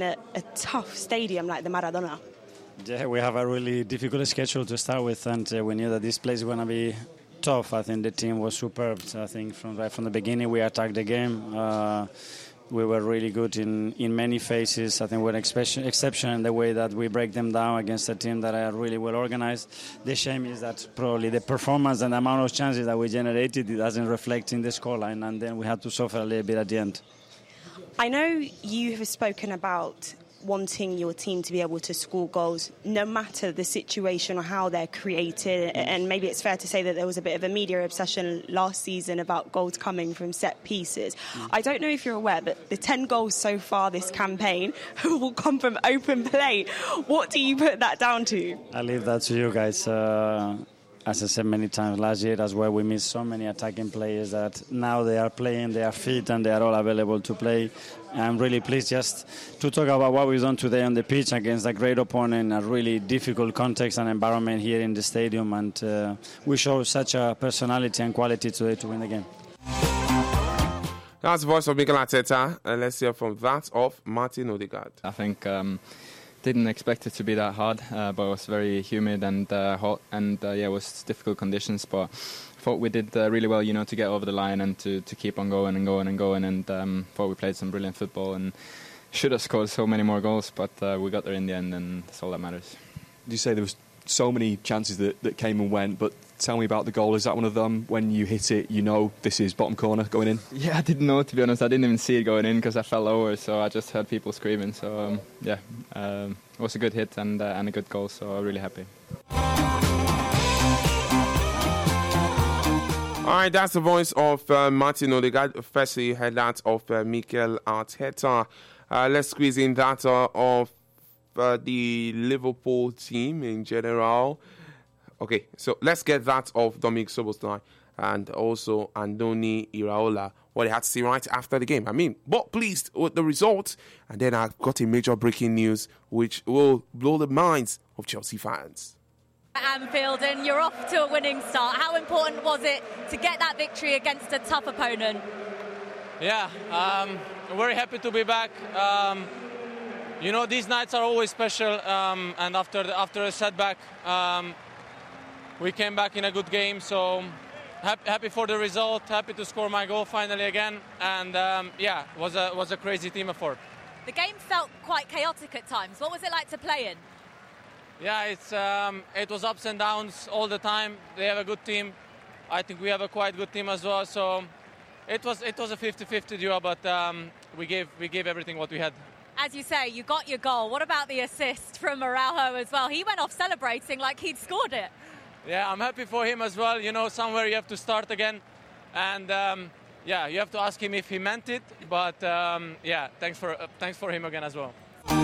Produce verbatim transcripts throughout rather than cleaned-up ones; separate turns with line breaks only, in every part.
in a, a tough stadium like the Maradona.
Yeah, we have a really difficult schedule to start with, and uh, we knew that this place was going to be tough. I think the team was superb. So I think from right from the beginning we attacked the game. Uh, we were really good in, in many phases. I think we're an exception, exception in the way that we break them down against a team that are really well organized. The shame is that probably the performance and the amount of chances that we generated, it doesn't reflect in the scoreline, and then we had to suffer a little bit at the end.
I know you have spoken about wanting your team to be able to score goals no matter the situation or how they're created, and maybe it's fair to say that there was a bit of a media obsession last season about goals coming from set pieces. I don't know if you're aware, but the ten goals so far this campaign will come from open play. What do you put that down to?
I leave that to you guys. Uh, as I said many times last year, that's why we missed so many attacking players that now they are playing, they are fit, and they are all available to play. I'm really pleased just to talk about what we've done today on the pitch against a great opponent, a really difficult context and environment here in the stadium, and uh, we show such a personality and quality today to win the game.
That's the voice of Mikel Arteta, and let's hear from that of Martin Odegaard.
I think um, didn't expect it to be that hard, uh, but it was very humid and uh, hot, and uh, yeah, it was difficult conditions, but thought we did uh, really well, you know, to get over the line and to, to keep on going and going and going, and um, thought we played some brilliant football and should have scored so many more goals, but uh, we got there in the end, and that's all that matters.
You say there was so many chances that, that came and went, but tell me about the goal. Is that one of them, when you hit it, you know this is bottom corner going in?
Yeah, I didn't know, to be honest. I didn't even see it going in because I fell over, so I just heard people screaming. So um, yeah, um, it was a good hit and, uh, and a good goal, so I'm really happy.
All right, that's the voice of uh, Martin Odegaard. Firstly, heard that of uh, Mikel Arteta. Uh, let's squeeze in that uh, of uh, the Liverpool team in general. Okay, so let's get that of Dominic Szoboszlai and also Andoni Iraola, what they had to say right after the game. I mean, but pleased with the result. And then I've got a major breaking news which will blow the minds of Chelsea fans.
Anfield, and you're off to a winning start. How important was it to get that victory against a tough opponent?
Yeah, um, very happy to be back. Um, you know, these nights are always special, um, and after the, after a setback, um, we came back in a good game. So happy, happy for the result. Happy to score my goal finally again, and um, yeah, was a was a crazy team effort.
The game felt quite chaotic at times. What was it like to play in?
Yeah, it's um, it was ups and downs all the time. They have a good team. I think we have a quite good team as well. So it was it was a fifty-fifty duo, but um, we gave we gave everything what we had.
As you say, you got your goal. What about the assist from Araujo as well? He went off celebrating like he'd scored it.
Yeah, I'm happy for him as well. You know, somewhere you have to start again, and um, yeah, you have to ask him if he meant it. But um, yeah, thanks for uh, thanks for him again as well.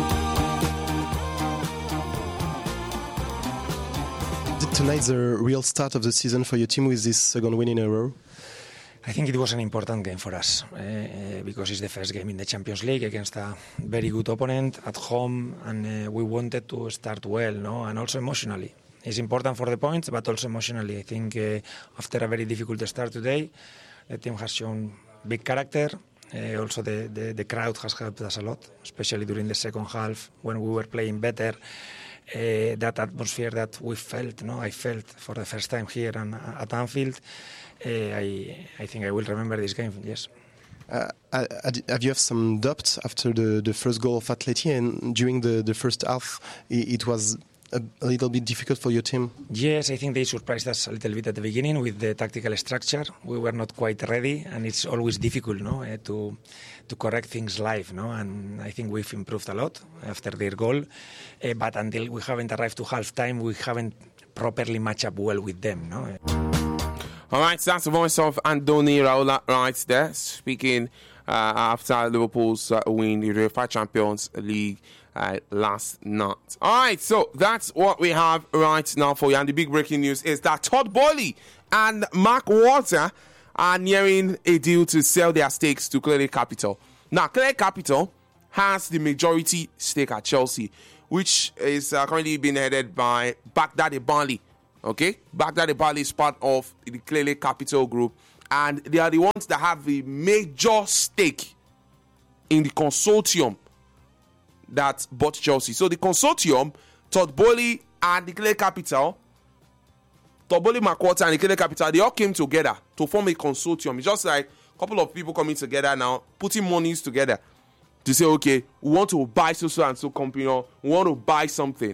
Tonight's the real start of the season for your team with this second win in a row?
I think it was an important game for us uh, because it's the first game in the Champions League against a very good opponent at home, and uh, we wanted to start well, no, and also emotionally. It's important for the points, but also emotionally. I think uh, after a very difficult start today, the team has shown big character. Uh, also, the, the, the crowd has helped us a lot, especially during the second half when we were playing better. Uh, that atmosphere that we felt, no, I felt for the first time here and, uh, at Anfield. Uh, I, I think I will remember this game. Yes.
Uh, have you have some doubts after the, the first goal of Atleti, and during the, the first half, it, it was a, a little bit difficult for your team?
Yes, I think they surprised us a little bit at the beginning with the tactical structure. We were not quite ready, and it's always difficult, no, uh, to to correct things live, no. And I think we've improved a lot after their goal, uh, but until we haven't arrived to half time, we haven't properly matched up well with them, no.
All right, so that's the voice of Andoni Iraola right there, speaking uh, after Liverpool's uh, win the UEFA Champions League uh, last night. All right, so that's what we have right now for you. And the big breaking news is that Todd Boehly and Mark Walter are nearing a deal to sell their stakes to Clearlake Capital. Now, Clearlake Capital has the majority stake at Chelsea, which is uh, currently being headed by Baghdad Bali. Okay, Baghdad Bali is part of the Clearlake Capital Group, and they are the ones that have a major stake in the consortium that bought Chelsea. So the consortium, Todd Boehly and the Clay Capital, Todd Boehly, McWhorter and the Clay Capital, they all came together to form a consortium. It's just like a couple of people coming together now, putting monies together to say, okay, we want to buy so-so and so company, or we want to buy something.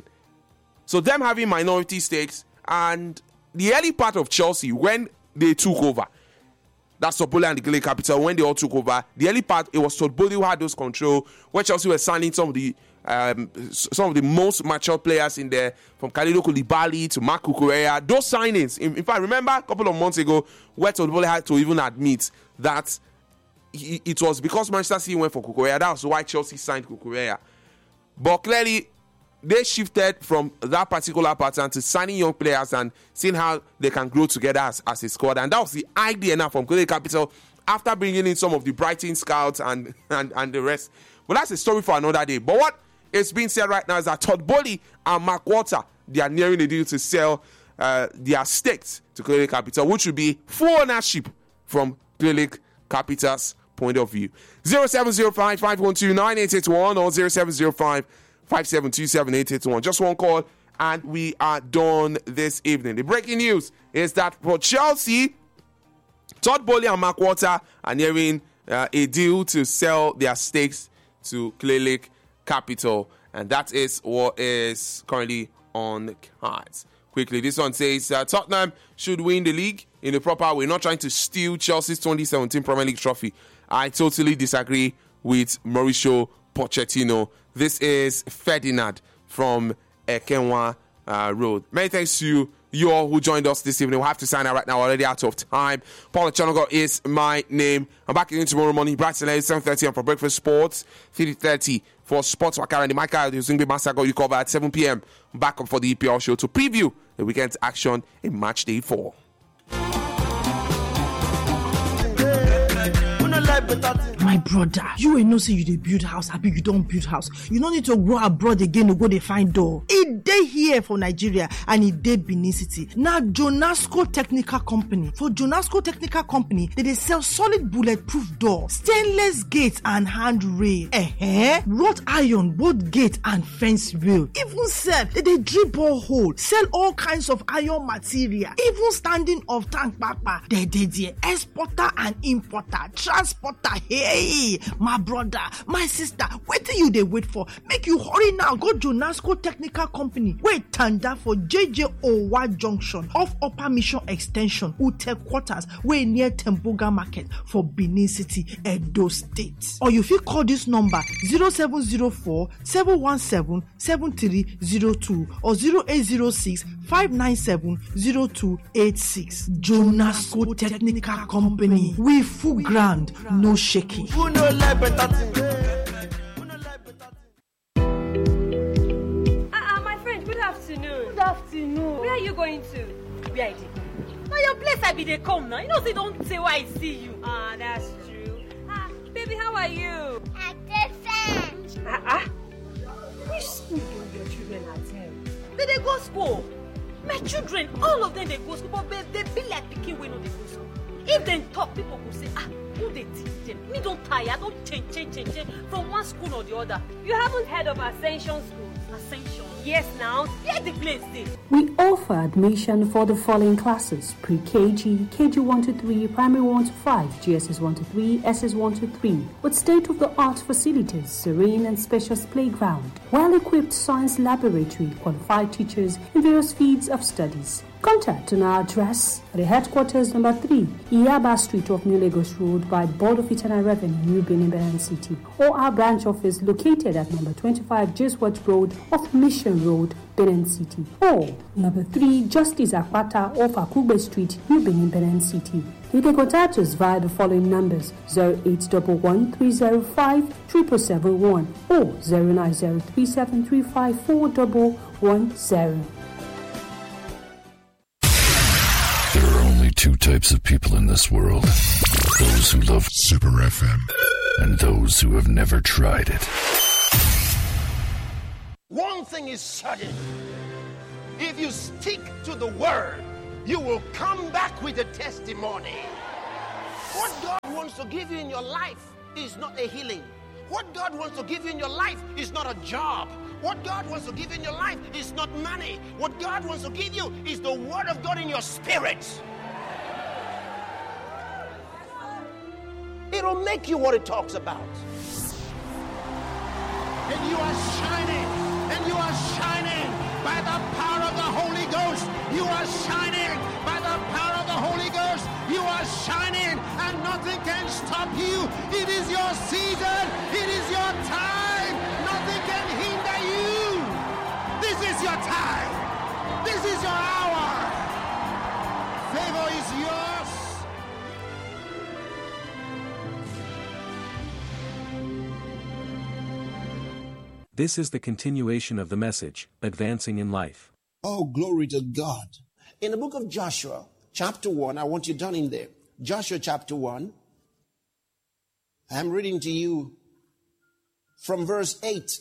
So them having minority stakes, and the early part of Chelsea, when they took over, that's Todd Boehly and the Clay Capital, when they all took over, the early part, it was Todd Boehly who had those control, where Chelsea were signing some of the um, some of the most mature players in there, from Kalidou Koulibaly to Marc Cucurella. Those signings, in, in fact, remember a couple of months ago, where Todd Boehly had to even admit that he, it was because Manchester City went for Cucurella, that was why Chelsea signed Cucurella. But clearly, they shifted from that particular pattern to signing young players and seeing how they can grow together as, as a squad. And that was the idea now from Clay Capital after bringing in some of the Brighton scouts and, and, and the rest. But that's a story for another day. But what is being said right now is that Todd Boehly and McWhorter, they are nearing a deal to sell uh, their stakes to Clay Capital, which would be full ownership from Clay Capital's point of view. zero seven zero five, five one two, nine eight eight one or zero seven zero five, five seven two seven, eight eight one. Just one call and we are done this evening. The breaking news is that for Chelsea, Todd Boehly and McWhorter are nearing uh, a deal to sell their stakes to Clay Capital, and that is what is currently on cards. Quickly, this one says uh, Tottenham should win the league in the proper way, not trying to steal Chelsea's twenty seventeen Premier League trophy. I totally disagree with Mauricio Pochettino. This is Ferdinand from Ekenwa uh, Road. Many thanks to you, you all who joined us this evening. We'll have to sign out right now, already out of time. Paul Chanogo is my name. I'm back again tomorrow morning, bright and early, seven thirty, and for breakfast sports, three thirty for Sports Wakara. And the Michael Zungbe Master got you covered at seven p.m. Back up for the E P L show to preview the weekend's action in match day four.
My brother, you ain't no say you dey build house, happy you don't build house. You don't need to go abroad again to go dey find door. It dey here for Nigeria and it dey Benin City. Now Jonasco Technical Company. For Jonasco Technical Company, they dey sell solid bulletproof door, stainless gates and handrail. Eh, wrought iron, both gate and fence rail. Even sell, they dey drill borehole, sell all kinds of iron material. Even standing of tank papa, they dey there. Exporter and importer, transporter. Hey, my brother, my sister, what do you they wait for? Make you hurry now. Go to Jonasco Technical Company. Wait, tanda for J J Owa Junction off Upper Mission Extension, Ute Quarters, way near Temboga Market for Benin City, Edo State. Or you fit call this number zero seven zero four, seven one seven, seven three zero two or zero eight zero six, five nine seven, zero two eight six. Jonasco Technical Company. We full ground, no shaking.
Who know like better thing?
Ah, uh, my friend, good afternoon.
Good afternoon.
Where are you going to?
Where I did?
Now your place I be they come now. You know they don't say why I see you. Ah, that's true. Ah, baby, how are you?
I'm different.
Ah, ah. Which school do your children attend? They they go school. My children, all of them they go school, but they, they be like picking when they go school. If they talk, people will say, ah, who they teach them? Me don't tire, don't change, change, change, change from one school or the other. You haven't heard of Ascension School? Ascension? Yes, now. Where the place is?
We offer admission for the following classes: pre-K G, K G one to three, primary one to five, G S S one to three, S S one to three, with state-of-the-art facilities, serene and spacious playground, well-equipped science laboratory, qualified teachers, and various fields of studies. Contact on our address at the headquarters number three, Iyaba Street of New Lagos Road by Board of Internal Revenue, New Benin, Benin City, or our branch office located at number twenty-five, Jeswatch Road off Mission Road, Benin City, or number three, Justice Akpata off Akugbe Street, New Benin, Benin City. You can contact us via the following numbers: zero eight one one, three zero five, seven seven seven one or zero nine zero three seven three five four one one zero.
Two types of people in this world: those who love Super F M and those who have never tried it.
One thing is certain: if you stick to the word, you will come back with a testimony. What God wants to give you in your life is not a healing. What God wants to give you in your life is not a job. What God wants to give you in your life is not money. What God wants to give you is the word of God in your spirit. It'll make you what it talks about. And you are shining. And you are shining by the power of the Holy Ghost. You are shining by the power of the Holy Ghost. You are shining and nothing can stop you. It is your season. It is your time. Nothing can hinder you. This is your time. This is your hour. Favor is yours.
This is the continuation of the message, Advancing in Life.
Oh, glory to God. In the book of Joshua, chapter one, I want you down in there. Joshua chapter one. I'm reading to you from verse eight.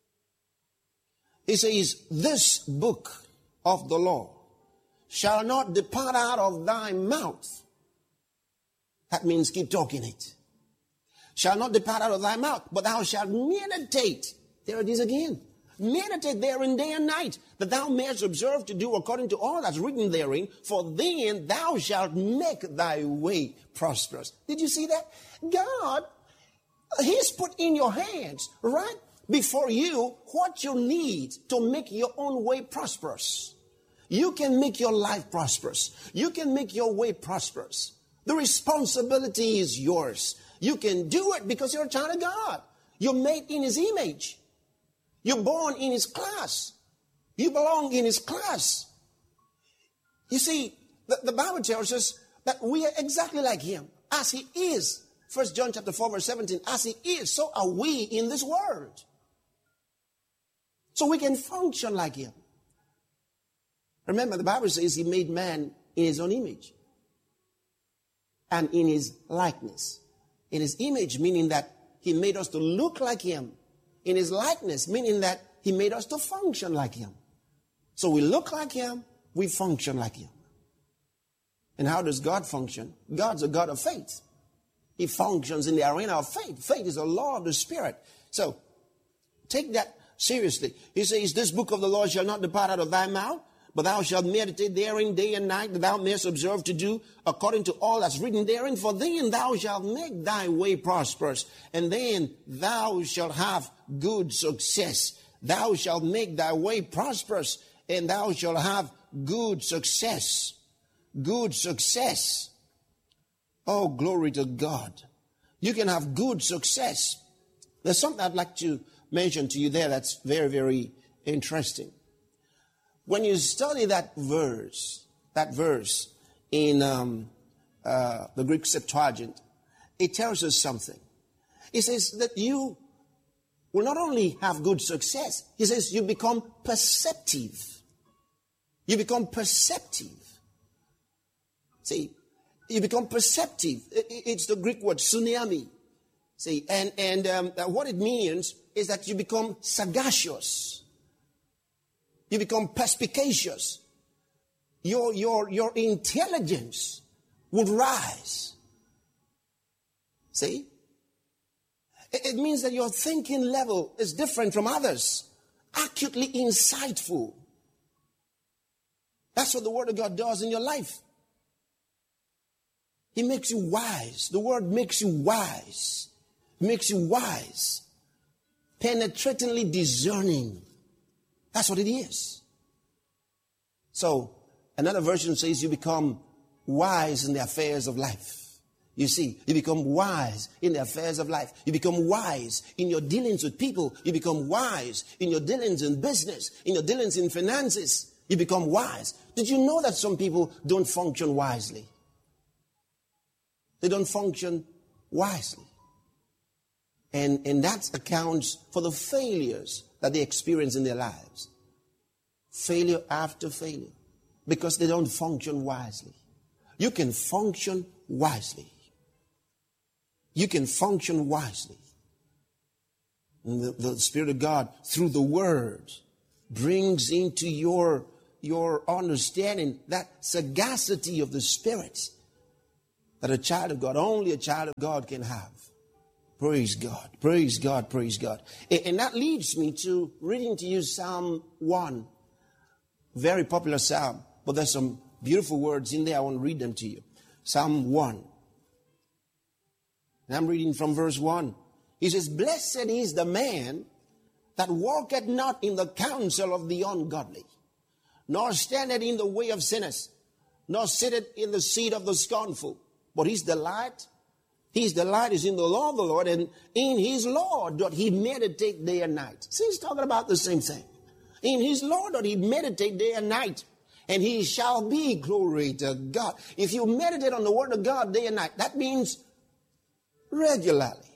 It says, this book of the law shall not depart out of thy mouth. That means keep talking it. Shall not depart out of thy mouth, but thou shalt meditate. There it is again. Meditate therein day and night, that thou mayest observe to do according to all that's written therein, for then thou shalt make thy way prosperous. Did you see that? God, He's put in your hands, right before you, what you need to make your own way prosperous. You can make your life prosperous. You can make your way prosperous. The responsibility is yours. You can do it because you're a child of God. You're made in His image. You're born in His class. You belong in His class. You see, the, the Bible tells us that we are exactly like Him. As He is, First John chapter four, verse seventeen, as He is, so are we in this world. So we can function like Him. Remember, the Bible says He made man in His own image and in His likeness. In His image, meaning that He made us to look like Him. In His likeness, meaning that He made us to function like Him. So we look like Him, we function like Him. And how does God function? God's a God of faith. He functions in the arena of faith. Faith is a law of the Spirit. So take that seriously. He says, this book of the law shall not depart out of thy mouth, but thou shalt meditate therein day and night, that thou mayest observe to do according to all that's written therein. For then thou shalt make thy way prosperous, and then thou shalt have good success. Thou shalt make thy way prosperous, and thou shalt have good success. Good success. Oh, glory to God. You can have good success. There's something I'd like to mention to you there that's very, very interesting. When you study that verse, that verse in um, uh, the Greek Septuagint, it tells us something. It says that you will not only have good success, he says you become perceptive. You become perceptive. See, you become perceptive. It's the Greek word sunami. See, and, and um, what it means is that you become sagacious. You become perspicacious. Your, your, your intelligence would rise. See? It, it means that your thinking level is different from others. Acutely insightful. That's what the Word of God does in your life. He makes you wise. The Word makes you wise. Makes you wise. Penetratingly discerning. That's what it is. So, another version says you become wise in the affairs of life. You see, you become wise in the affairs of life. You become wise in your dealings with people. You become wise in your dealings in business, in your dealings in finances. You become wise. Did you know that some people don't function wisely? They don't function wisely. And, and that accounts for the failures that they experience in their lives. Failure after failure. Because they don't function wisely. You can function wisely. You can function wisely. And the, the Spirit of God, through the Word, brings into your, your understanding that sagacity of the Spirit that a child of God, only a child of God can have. Praise God. Praise God. Praise God. And that leads me to reading to you Psalm one. Very popular psalm. But there's some beautiful words in there. I want to read them to you. Psalm one. And I'm reading from verse one. He says, blessed is the man that walketh not in the counsel of the ungodly, nor standeth in the way of sinners, nor sitteth in the seat of the scornful. But his delight, his delight is in the law of the Lord, and in his law doth he meditate day and night. See, he's talking about the same thing. In his law doth he meditate day and night, and he shall be, glory to God. If you meditate on the word of God day and night, that means regularly,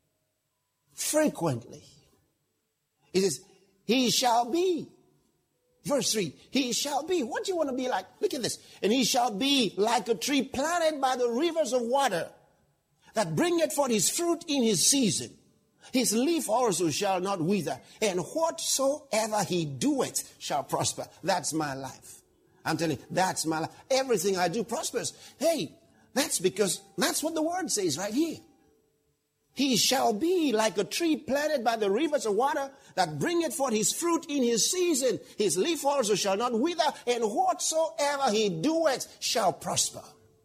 frequently. He says, he shall be. Verse three, he shall be. What do you want to be like? Look at this. And he shall be like a tree planted by the rivers of water, that bringeth forth his fruit in his season. His leaf also shall not wither, and whatsoever he doeth shall prosper. That's my life. I'm telling you, that's my life. Everything I do prospers. Hey, that's because that's what the word says right here. He shall be like a tree planted by the rivers of water, that bringeth forth his fruit in his season. His leaf also shall not wither, and whatsoever he doeth shall prosper.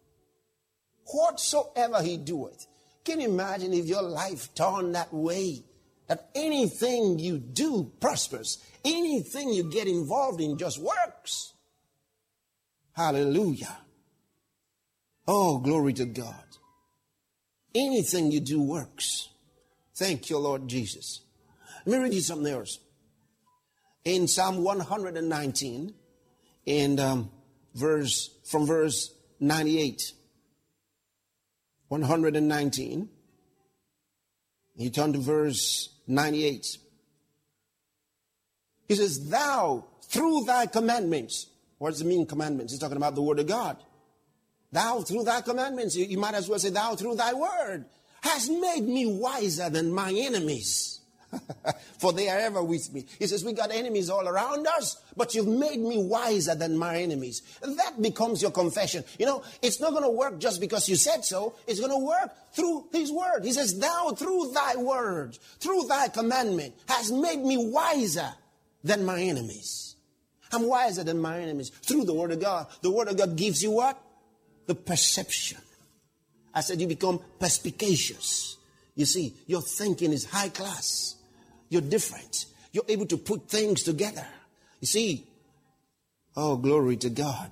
Whatsoever he doeth. Can you imagine if your life turned that way? That anything you do prospers. Anything you get involved in just works. Hallelujah. Oh, glory to God. Anything you do works. Thank you, Lord Jesus. Let me read you something else. In Psalm one hundred nineteen, and um, verse from verse ninety-eight. one hundred nineteen. You turn to verse ninety-eight. He says, thou, through thy commandments. What does it mean, commandments? He's talking about the word of God. Thou, through thy commandments, you, you might as well say, thou, through thy word, hast made me wiser than my enemies. For they are ever with me. He says, we got enemies all around us, but you've made me wiser than my enemies. And that becomes your confession. You know, it's not going to work just because you said so. It's going to work through his word. He says, thou, through thy word, through thy commandment, hast made me wiser than my enemies. I'm wiser than my enemies through the word of God. The word of God gives you what? The perception. I said you become perspicacious. You see, your thinking is high class. You're different. You're able to put things together. You see, oh, glory to God.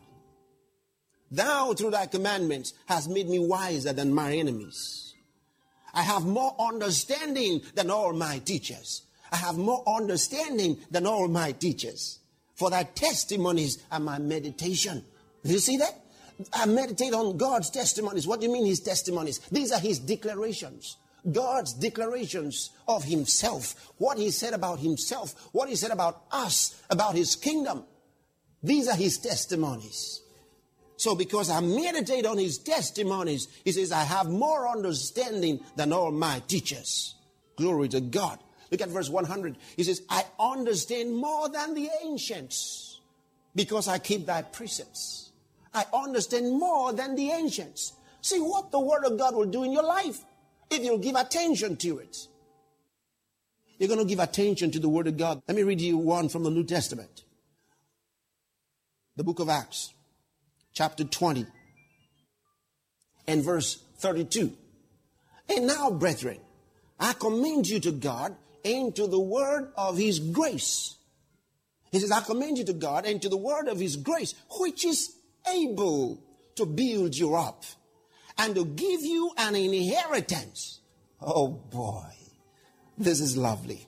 Thou, through thy commandments, hast made me wiser than my enemies. I have more understanding than all my teachers. I have more understanding than all my teachers. For thy testimonies are my meditation. Did you see that? I meditate on God's testimonies. What do you mean his testimonies? These are his declarations. God's declarations of himself. What he said about himself. What he said about us. About his kingdom. These are his testimonies. So because I meditate on his testimonies, he says, I have more understanding than all my teachers. Glory to God. Look at verse one hundred. He says, I understand more than the ancients because I keep thy precepts. I understand more than the ancients. See what the word of God will do in your life if you'll give attention to it. You're going to give attention to the word of God. Let me read you one from the New Testament. The book of Acts, chapter twenty, and verse thirty-two. And now, brethren, I commend you to God and to the word of his grace. He says, I commend you to God and to the word of his grace, which is able to build you up and to give you an inheritance. Oh boy, this is lovely.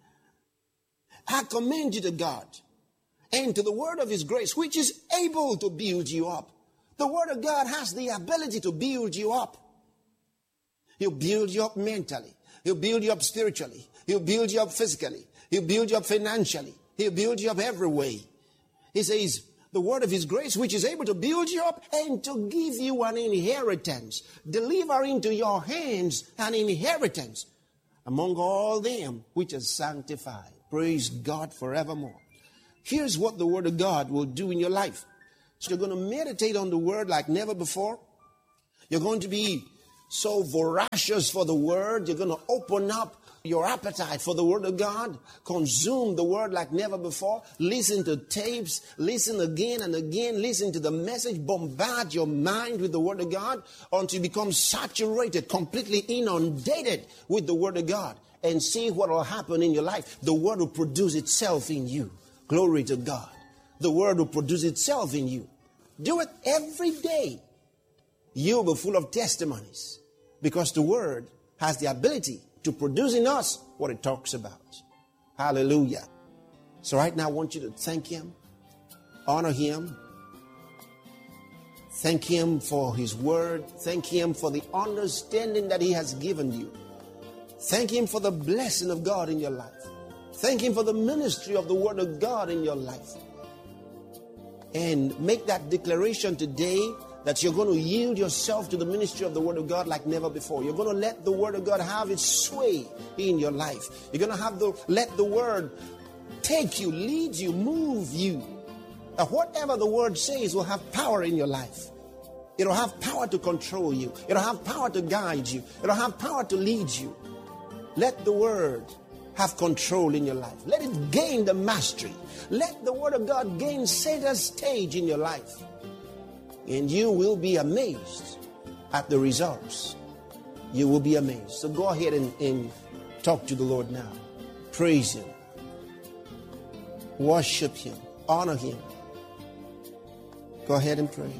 I commend you to God and to the word of his grace, which is able to build you up. The word of God has the ability to build you up. He'll build you up mentally. He'll build you up spiritually. He'll build you up physically. He'll build you up financially. He'll build you up every way. He says, the word of his grace, which is able to build you up and to give you an inheritance. Deliver into your hands an inheritance among all them which are sanctified. Praise God forevermore. Here's what the word of God will do in your life. So you're going to meditate on the word like never before. You're going to be so voracious for the word. You're going to open up your appetite for the word of God. Consume the word like never before. Listen to tapes. Listen again and again. Listen to the message. Bombard your mind with the word of God until you become saturated, completely inundated with the word of God. And see what will happen in your life. The word will produce itself in you. Glory to God. The word will produce itself in you. Do it every day. You'll be full of testimonies because the word has the ability to produce in us what it talks about. Hallelujah. So right now I want you to thank him, honor him, thank him for his word, thank him for the understanding that he has given you. Thank him for the blessing of God in your life. Thank him for the ministry of the word of God in your life. And make that declaration today that you're going to yield yourself to the ministry of the word of God like never before. You're going to let the word of God have its sway in your life. You're going to have the let the word take you, lead you, move you. That whatever the word says will have power in your life. It'll have power to control you. It'll have power to guide you. It'll have power to lead you. Let the word have control in your life. Let it gain the mastery. Let the word of God gain center stage in your life. And you will be amazed at the results. You will be amazed. So go ahead and, and talk to the Lord now. Praise him. Worship him. Honor him. Go ahead and pray.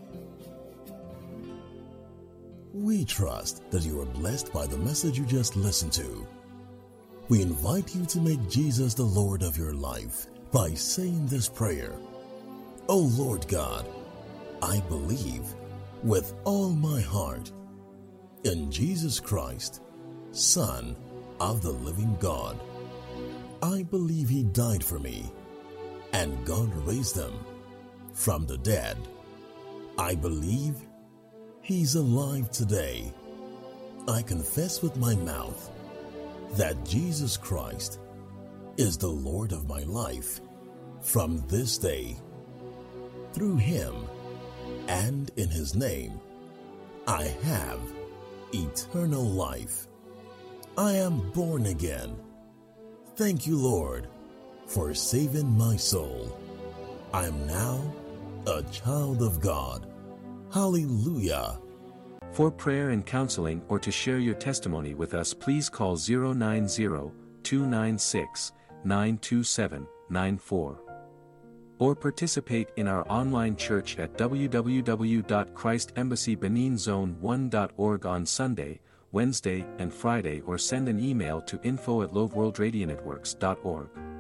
We trust that you are blessed by the message you just listened to. We invite you to make Jesus the Lord of your life by saying this prayer. Oh Lord God, I believe with all my heart in Jesus Christ, Son of the living God. I believe he died for me and God raised him from the dead. I believe he's alive today. I confess with my mouth that Jesus Christ is the Lord of my life from this day. Through him and in his name, I have eternal life. I am born again. Thank you, Lord, for saving my soul. I am now a child of God. Hallelujah.
For prayer and counseling or to share your testimony with us, please call zero nine zero, two nine six, nine two seven, nine four. Or participate in our online church at w w w dot christ embassy benin zone one dot org on Sunday, Wednesday, and Friday, or send an email to info at loveworldradionetworks dot org.